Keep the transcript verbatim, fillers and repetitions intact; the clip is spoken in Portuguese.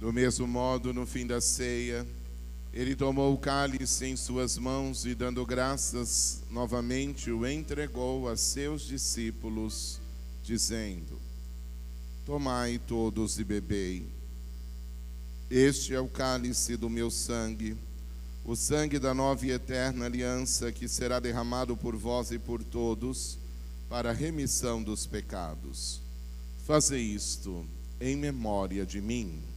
Do mesmo modo, no fim da ceia, ele tomou o cálice em suas mãos e, dando graças, novamente o entregou a seus discípulos, dizendo: Tomai todos e bebei. Este é o cálice do meu sangue, o sangue da nova e eterna aliança, que será derramado por vós e por todos para a remissão dos pecados. Fazei isto em memória de mim.